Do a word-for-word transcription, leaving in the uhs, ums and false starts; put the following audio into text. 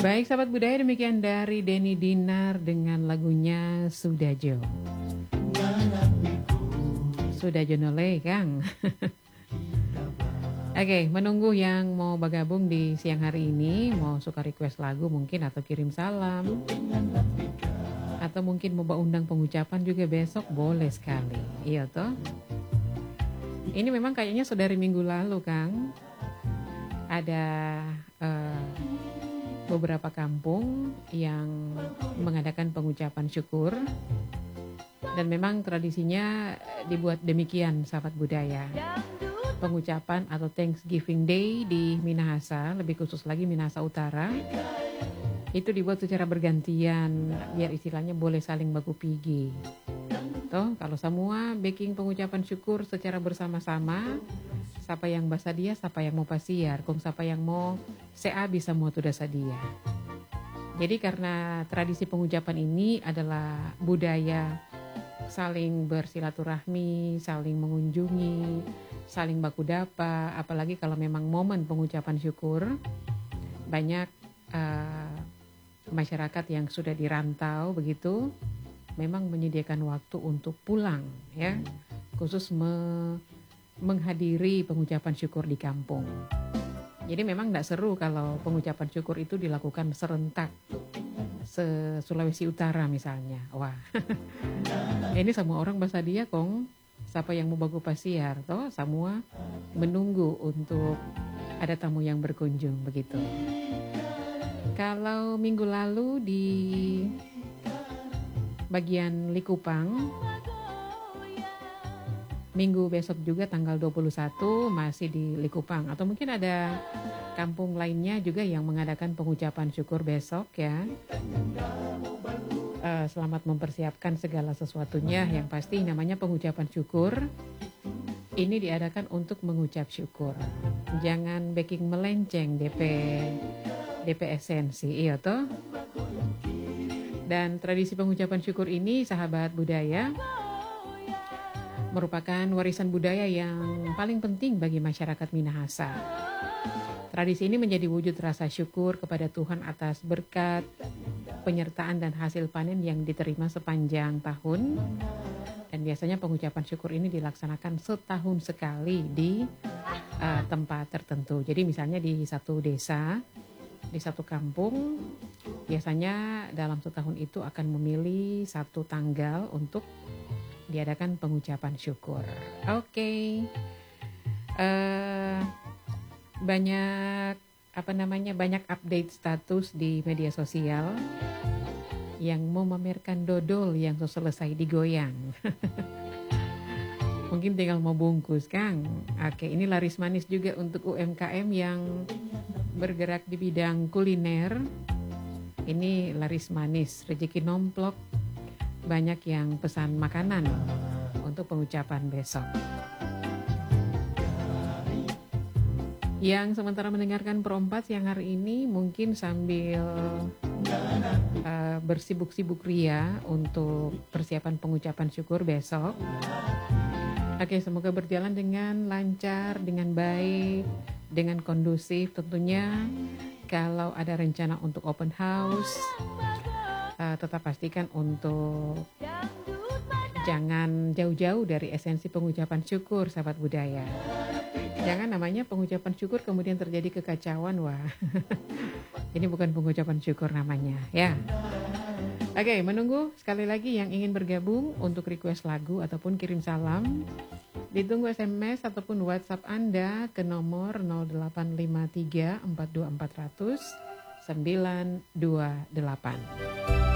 Baik sahabat budaya, demikian dari Denny Dinar dengan lagunya Sudajo. Sudajo noleh Kang. Oke, okay, menunggu yang mau bergabung di siang hari ini, mau suka request lagu mungkin atau kirim salam, atau mungkin mau undang pengucapan juga besok, boleh sekali. Iya toh. Ini memang kayaknya saudari minggu lalu Kang, ada uh, beberapa kampung yang mengadakan pengucapan syukur, dan memang tradisinya dibuat demikian sahabat budaya. Pengucapan atau Thanksgiving Day di Minahasa, lebih khusus lagi Minahasa Utara, itu dibuat secara bergantian biar istilahnya boleh saling baku pigi. Toh kalau semua baking pengucapan syukur secara bersama-sama, siapa yang basadia, siapa yang mau pasiar, kong siapa yang mau sea bisa mau tuh sadia. Jadi karena tradisi pengucapan ini adalah budaya saling bersilaturahmi, saling mengunjungi, saling baku dapa, apalagi kalau memang momen pengucapan syukur, banyak uh, masyarakat yang sudah dirantau begitu, memang menyediakan waktu untuk pulang ya, khusus me- menghadiri pengucapan syukur di kampung. Jadi memang tidak seru kalau pengucapan syukur itu dilakukan serentak se-Sulawesi Utara misalnya. Wah, ini semua orang basadia kong, siapa yang mau bagu pasiar, toh semua menunggu untuk ada tamu yang berkunjung begitu. Kalau minggu lalu di bagian Likupang, minggu besok juga tanggal dua puluh satu masih di Likupang, atau mungkin ada kampung lainnya juga yang mengadakan pengucapan syukur besok ya. Uh, selamat mempersiapkan segala sesuatunya. Yang pasti namanya pengucapan syukur ini diadakan untuk mengucap syukur. Jangan baking melenceng D P D P esensi, iya toh. Dan tradisi pengucapan syukur ini sahabat budaya merupakan warisan budaya yang paling penting bagi masyarakat Minahasa. Tradisi ini menjadi wujud rasa syukur kepada Tuhan atas berkat, penyertaan dan hasil panen yang diterima sepanjang tahun. Dan biasanya pengucapan syukur ini dilaksanakan setahun sekali di uh, tempat tertentu. Jadi misalnya di satu desa, di satu kampung, biasanya dalam setahun itu akan memilih satu tanggal untuk diadakan pengucapan syukur. Oke, okay. uh, banyak apa namanya banyak update status di media sosial yang mau memamerkan dodol yang selesai digoyang. Mungkin tinggal mau bungkus Kang. Oke, ini laris manis juga untuk U M K M yang bergerak di bidang kuliner. Ini laris manis, rezeki nomplok, banyak yang pesan makanan untuk pengucapan besok. Yang sementara mendengarkan perompat siang hari ini mungkin sambil uh, bersibuk-sibuk ria untuk persiapan pengucapan syukur besok. Oke, semoga berjalan dengan lancar, dengan baik, dengan kondusif tentunya. Kalau ada rencana untuk open house, uh, tetap pastikan untuk jangan jauh-jauh dari esensi pengucapan syukur sahabat budaya. Jangan namanya pengucapan syukur kemudian terjadi kekacauan, wah. Ini bukan pengucapan syukur namanya, ya. Oke, menunggu sekali lagi yang ingin bergabung untuk request lagu ataupun kirim salam. Ditunggu S M S ataupun WhatsApp Anda ke nomor nol delapan lima tiga empat dua empat nol nol sembilan dua delapan.